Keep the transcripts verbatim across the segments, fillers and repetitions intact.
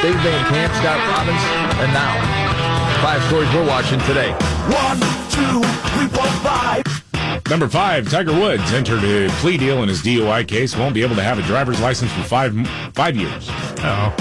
Dave Van Camp, Scott Robbins, and now, five stories we're watching today. One, two, three, four, five. Number five, Tiger Woods entered a plea deal in his D U I case. Won't be able to have a driver's license for five five years. Oh.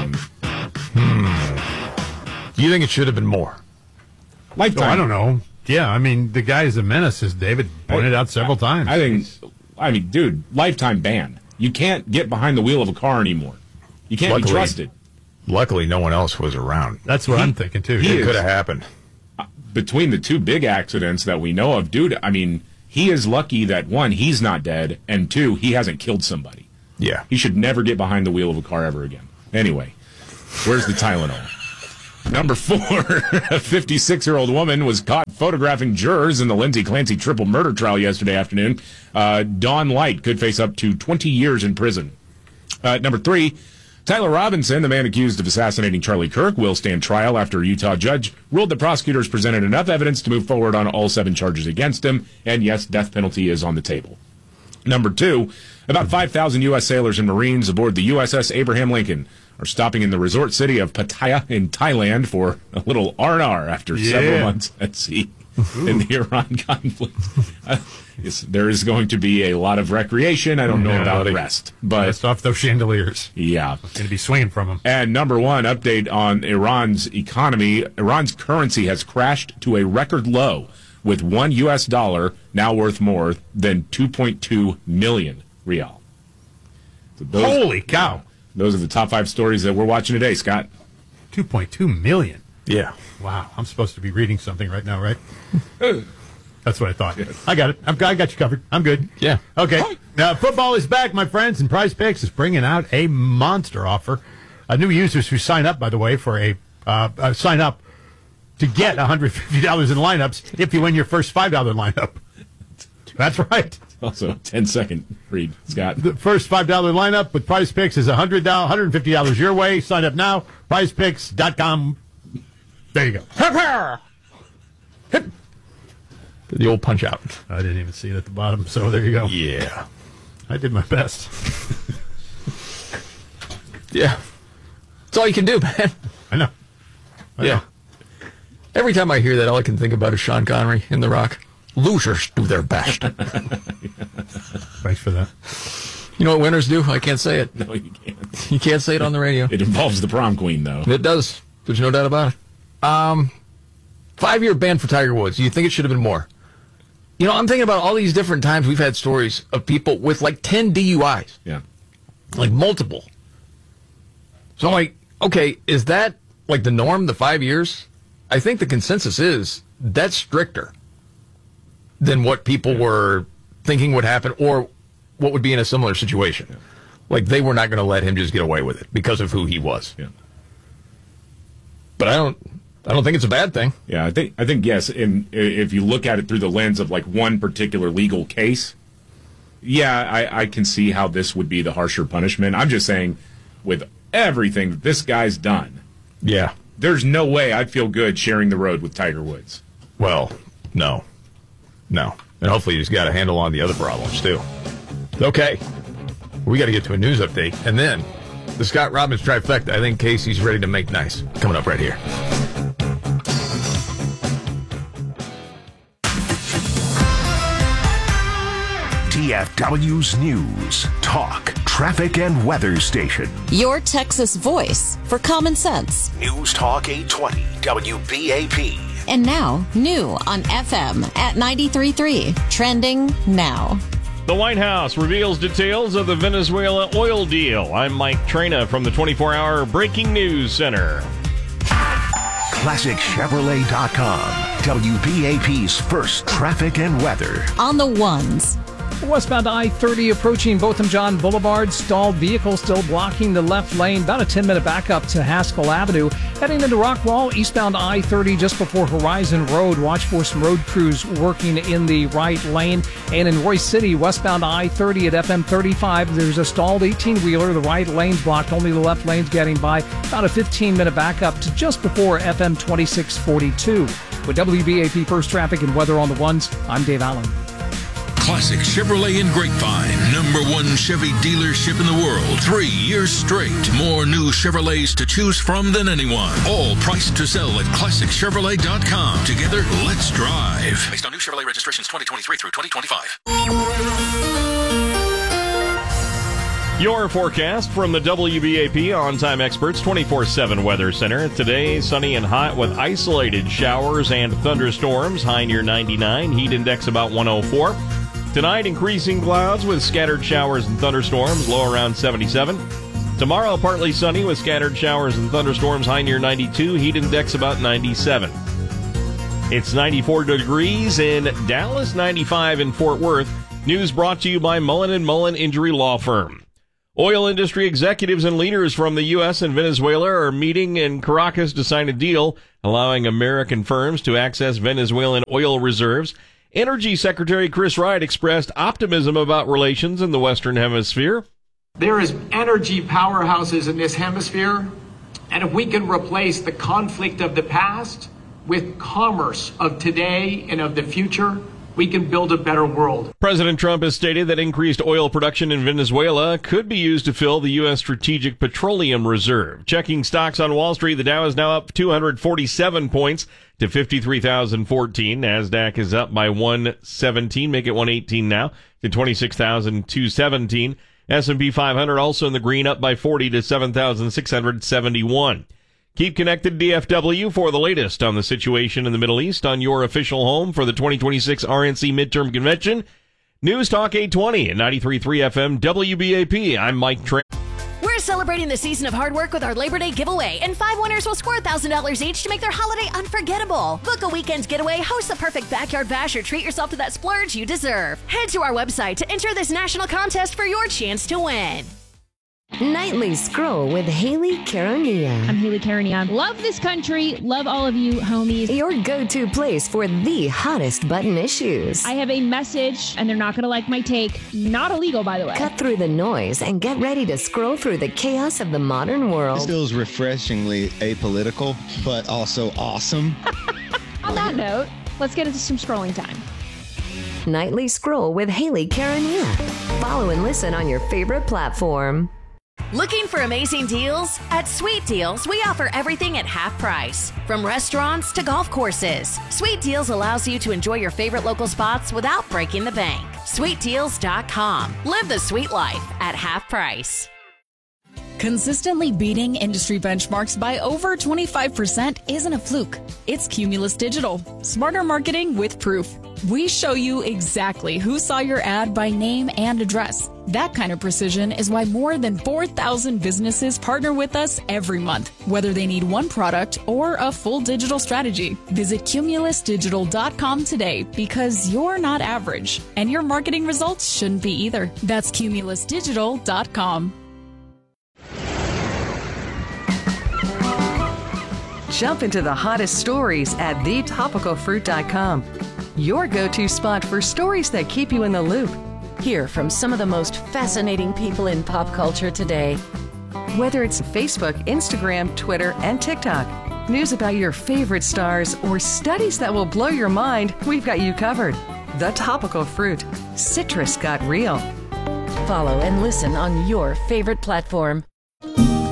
Hmm. Do you think it should have been more? Lifetime. Oh, I don't know. Yeah, I mean, the guy is a menace, as David pointed out several times. I think, I mean, dude, lifetime ban. You can't get behind the wheel of a car anymore. You can't Luckily, be trusted. Luckily, no one else was around. That's what He- I'm thinking, too. he It is- could have happened. Between the two big accidents that we know of, dude, I mean, he is lucky that, one, he's not dead, and two, he hasn't killed somebody. Yeah. He should never get behind the wheel of a car ever again. Anyway, where's the Tylenol? Number four, a fifty-six-year-old woman was caught photographing jurors in the Lindsay Clancy triple murder trial yesterday afternoon. Uh, Dawn Light could face up to twenty years in prison. Uh, number three, Tyler Robinson, the man accused of assassinating Charlie Kirk, will stand trial after a Utah judge ruled the prosecutors presented enough evidence to move forward on all seven charges against him. And yes, death penalty is on the table. Number two, about five thousand U S sailors and Marines aboard the U S S Abraham Lincoln are stopping in the resort city of Pattaya in Thailand for a little R and R after Yeah. several months at sea in the Iran conflict. Uh, yes, there is going to be a lot of recreation. I don't know Yeah, about buddy. rest, but Just off those chandeliers. yeah. Going to be swinging from them. And number one, update on Iran's economy. Iran's currency has crashed to a record low, with one U S dollar now worth more than two point two million rial. So those, Holy cow. Those are the top five stories that we're watching today, Scott. two point two million. Yeah. Wow. I'm supposed to be reading something right now, right? That's what I thought. I got it. I'm, I got you covered. I'm good. Yeah. Okay. Now, football is back, my friends, and Prize Picks is bringing out a monster offer. Uh, new users who sign up, by the way, for a uh, uh, sign up to get one hundred fifty dollars in lineups if you win your first five dollar lineup. That's right. Also, a ten-second read, Scott. The first five dollar lineup with Prize Picks is one hundred dollars, one hundred fifty dollars your way. Sign up now. prize picks dot com. There you go. The old punch out. I didn't even see it at the bottom, so there you go. Yeah. I did my best. Yeah. That's all you can do, man. I know. I Yeah. know. Every time I hear that, all I can think about is Sean Connery in The Rock. Losers do their best. Thanks for that. You know what winners do? I can't say it. No, you can't. You can't say it on the radio. It involves the prom queen, though. It does. There's no doubt about it. Um, five-year ban for Tiger Woods. Do you think it should have been more? You know, I'm thinking about all these different times we've had stories of people with like ten D U Is. Yeah. Like multiple. So I'm like, okay, is that like the norm, the five years? I think the consensus is that's stricter than what people were thinking would happen or what would be in a similar situation. Yeah. Like they were not going to let him just get away with it because of who he was. Yeah. But I don't I don't think it's a bad thing. Yeah, I think I think yes. In if you look at it through the lens of like one particular legal case, yeah, I, I can see how this would be the harsher punishment. I'm just saying, with everything that this guy's done, Yeah. there's no way I'd feel good sharing the road with Tiger Woods. Well, no. No. And hopefully he's got a handle on the other problems, too. Okay. We got to get to a news update. And then the Scott Robbins trifecta. I think Casey's ready to make nice. Coming up right here. T F W's News, Talk, Traffic, and Weather Station. Your Texas voice for common sense. News Talk eight twenty, W B A P. And now, new on F M at ninety-three point three. Trending now. The White House reveals details of the Venezuela oil deal. I'm Mike Trena from the twenty-four hour Breaking News Center. Classic Chevrolet dot com, W B A P's first traffic and weather. On the ones. Westbound I thirty approaching Botham John Boulevard. Stalled vehicle still blocking the left lane. About a ten minute backup to Haskell Avenue. Heading into Rockwall, eastbound I thirty just before Horizon Road. Watch for some road crews working in the right lane. And in Royce City, westbound I thirty at F M thirty-five, there's a stalled eighteen-wheeler. The right lane's blocked. Only the left lane's getting by. About a fifteen minute backup to just before F M twenty-six forty-two. With W B A P First Traffic and Weather on the Ones, I'm Dave Allen. Classic Chevrolet in Grapevine. Number one Chevy dealership in the world. Three years straight. More new Chevrolets to choose from than anyone. All priced to sell at classic chevrolet dot com. Together, let's drive. Based on new Chevrolet registrations twenty twenty-three through twenty twenty-five. Your forecast from the W B A P On-Time Experts twenty-four seven Weather Center. Today, sunny and hot with isolated showers and thunderstorms. High near ninety-nine. Heat index about one oh four. Tonight, increasing clouds with scattered showers and thunderstorms. Low around seventy-seven. Tomorrow, partly sunny with scattered showers and thunderstorms. High near ninety-two. Heat index about ninety-seven. It's ninety-four degrees in Dallas, ninety-five in Fort Worth. News brought to you by Mullen and Mullen Injury Law Firm. Oil industry executives and leaders from the U S and Venezuela are meeting in Caracas to sign a deal allowing American firms to access Venezuelan oil reserves. Energy Secretary Chris Wright expressed optimism about relations in the Western Hemisphere. There is energy powerhouses in this hemisphere, and if we can replace the conflict of the past with commerce of today and of the future, we can build a better world. President Trump has stated that increased oil production in Venezuela could be used to fill the U S Strategic Petroleum Reserve. Checking stocks on Wall Street, the Dow is now up two hundred forty-seven points to fifty-three thousand fourteen. NASDAQ is up by one seventeen, make it one eighteen now, to twenty-six thousand two hundred seventeen. S and P five hundred also in the green, up by forty to seven thousand six hundred seventy-one. Keep connected to D F W for the latest on the situation in the Middle East on your official home for the twenty twenty-six R N C Midterm Convention. News Talk eight twenty and ninety-three point three F M W B A P. I'm Mike Trainer. We're celebrating the season of hard work with our Labor Day giveaway, and five winners will score one thousand dollars each to make their holiday unforgettable. Book a weekend getaway, host the perfect backyard bash, or treat yourself to that splurge you deserve. Head to our website to enter this national contest for your chance to win. Nightly Scroll with Haley Caronia. I'm Haley Caronia. Love this country. Love all of you, homies. Your go-to place for the hottest button issues. I have a message, and they're not going to like my take. Not illegal, by the way. Cut through the noise and get ready to scroll through the chaos of the modern world. This feels refreshingly apolitical, but also awesome. On that note, let's get into some scrolling time. Nightly Scroll with Haley Caronia. Follow and listen on your favorite platform. Looking for amazing deals? At Sweet Deals, we offer everything at half price. From restaurants to golf courses, Sweet Deals allows you to enjoy your favorite local spots without breaking the bank. sweet deals dot com. Live the sweet life at half price. Consistently beating industry benchmarks by over twenty-five percent isn't a fluke. It's Cumulus Digital. Smarter marketing with proof. We show you exactly who saw your ad by name and address. That kind of precision is why more than four thousand businesses partner with us every month, whether they need one product or a full digital strategy. Visit cumulus digital dot com today, because you're not average, and your marketing results shouldn't be either. That's cumulus digital dot com. Jump into the hottest stories at the topical fruit dot com. Your go-to spot for stories that keep you in the loop. Hear from some of the most fascinating people in pop culture today. Whether it's Facebook, Instagram, Twitter, and TikTok, news about your favorite stars, or studies that will blow your mind, we've got you covered. The Topical Fruit. Citrus got real. Follow and listen on your favorite platform.